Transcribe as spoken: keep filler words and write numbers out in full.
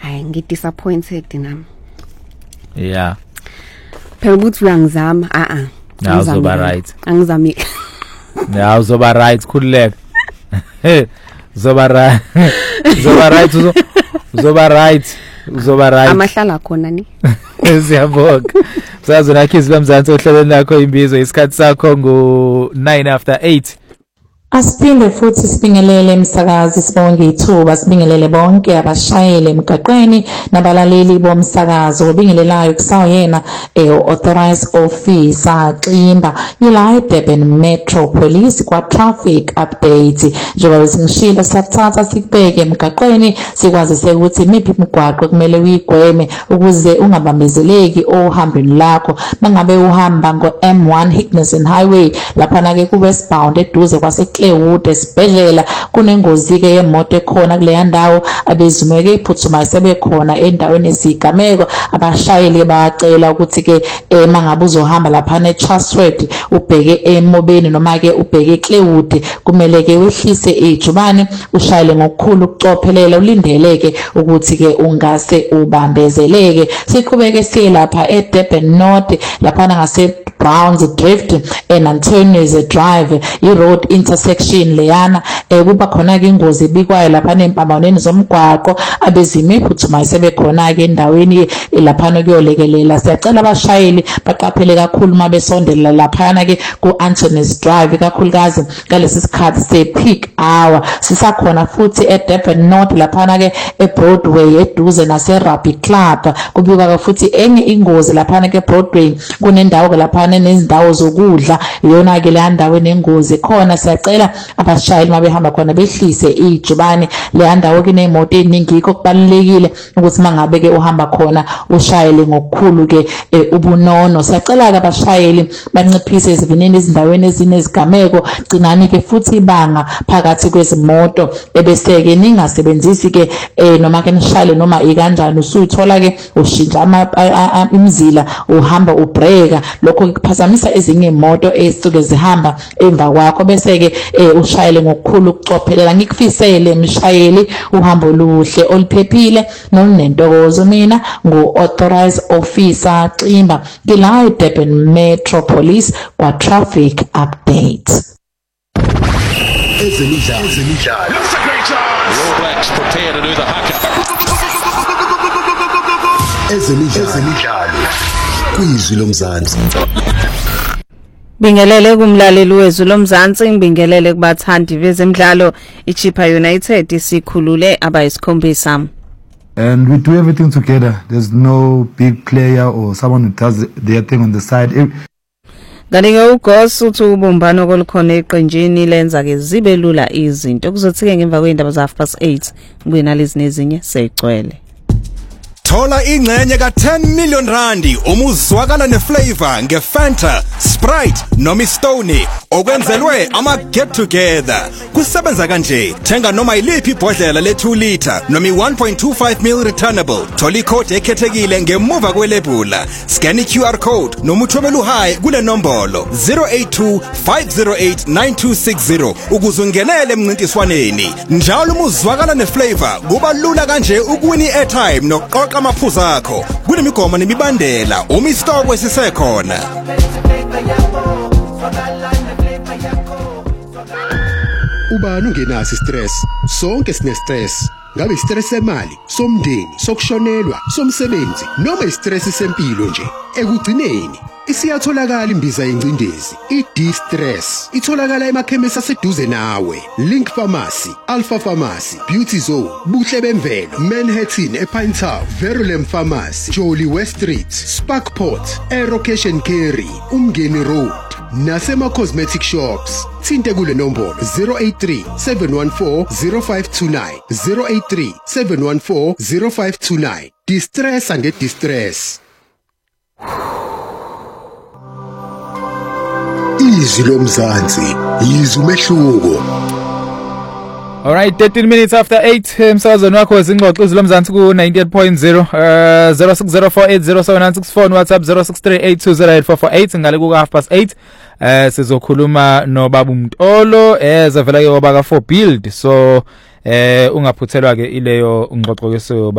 hayi ngidisappointed nami. Yeah. Phela ukuthi uyangizama a a. Yeah, uzoba right. Angizami. Yeah, uzoba right khulileke. Uzoba right. Uzoba right uzoba right. Uzoba right. Amahlala khona ni. Siyabonga. Sazona Khizwe Mzansi ohlelweni lakho imbizo isikhathi sakho ngo nine after eight. Asiphinde futhi sibingelele emsakazi sibonge ithuba sibingelele bonke abashayeli emgaqweni nabalaleli bomsakazo obingelelayo kusawuyena eh authorized officer Ximba ila eDurban Metro Police kwa traffic update njengoba singishilo siyathatha sikubeke emgaqweni sikwazise ukuthi imiphi imigwaqo kumele uyigweme ukuze ungabambezeleki ohambeni lakho mangabe uhamba ngo M one Higginson Highway lapha na ke ku westbound eduze kwase Clearwood esibhedlela kunengozi ke yemoto ekhona kule ndawo abezimeke iphuthuma sebekhona endaweni ezigameko abashayeli bayacela ukuthi ke mangabe uzohamba lapha ne Chasford ubheke emobeni noma ke ubheke Clearwood kumele ke wehlise ejubane ushayele ngokukhulu ukucophelela ulindeleke ukuthi ke ungase ubambezeleke siqhubeke siye lapha eDurban North lapha ngase Browns Drift and Antonius Drive i road intersection leyana kuba khona ke ingozi ebikwayo lapha nempambanweni zomgwaqo abezime iphuthuma sebekhona ke endaweni lapha kuyolekelela siyacela abashayeli baqaphele kakhulu mabesondela lapha ke ku Antonius Drive kakhulukazi ngalesi sikhathi se peak hour sisakhona futhi eDurban North lapha ke eBroadway eduze nase Rugby Club kubikwa futhi enye ingozi lapha ke Broadway kunendawo ke lapha nezindawo zokudla iyona ke le ndawo enengozi khona siyacela abashayeli mabehamba khona behlise ijubane le ndawo ke nemoto eningi ikho kubalekile ukuthi mangabe ke uhamba khona ushayele ngokukhulu ke ubunono siyacela ke abashayeli banciphise isivinini ezindaweni ezinezigameko gcinani ke futhi ibanga phakathi kwezimoto ebeseke ningasebenzisi ke noma ke nishayele noma ikanjani usuyithola ke ushintsha imizila uhamba ubreaka lokho kuphazamisa ezinye imoto ezisuke zihamba emva kwakho bese ke ushayele ngokukhulu ukucophelela ngikufisele mshayeli uhambo luhle oliphephile nonentokozo mina ngo authorized officer Ximba ngila eDurban Metro Police kwa traffic update. Ezemidlalo ezemidlalo looks a great chance. All Blacks prepare to do the haka. Ezemidlalo kwizwi lomzansi. Bingelele kumlaleli wezwi lomzansi ngibingelele kubathandi bezemidlalo iChippa United isikhulule abayisikhombisa. And we do everything together. There's no big player or someone who does their thing on the side. Kanike uGos uthi ubumbano kolukhona eqenjini lenza ke zibe lula izinto kuzothike ngemva kweindaba za half past eight ngibuye nalezi nezinye seyigcwele. Thola ingcenye ka ten million randi umuzwakala neFlavor ngeFanta, Sprite noma iStone okwenzelwe ama get together. Kusebenza kanje, thenga noma iliphi ibhodlela le two liter noma i one point two five mil returnable. Thola icode ekhethekile ngemuva kwelebula. Scan iQ R code noma uthobela uhayi kule nombolo zero eight two five zero eight nine two six zero ukuze ungenele emncintiswaneni. Njalo umuzwakala neFlavor kuba lula kanje ukuwina i-airtime nokuqoqa amaphuzu akho kunemigoma nemibandela uma isitoko esisekhona. Ubani ungenasi stress sonke sine stress ngabe stress semali somndeni sokushonelwa somsebenzi noma istress sempilo nje ekugcineni isiyatholakala imbiza yencindezi i-D-Stress itholakala emakhemisi aseduze nawe Link Pharmacy, Alpha Pharmacy, Beauty Zone, Buhle Bemvelo, Manhattan ePinetown, Verulam Pharmacy, Jolly West Street, Sparkport, Aero Cash and Carry, Umngeni Road nasema cosmetic shops. Thinte kule nombolo zero eight three seven one four zero five two nine zero eight three seven one four zero five two nine. Distress and get distress. Izwi lomzansi izwi umehluko. All right, thirteen minutes after eight umsazweni wakho wezingxoxo izwi lomzansi ku ninety-eight point zero uh zero six zero four eight zero seven nine six four WhatsApp zero six three eight two zero eight four four eight ngale ku half past eight eh sizokhuluma no Baba Mtolo ezavela ke obaka four build so eh ungaphuthelwa ke ileyo ngxoxo yeso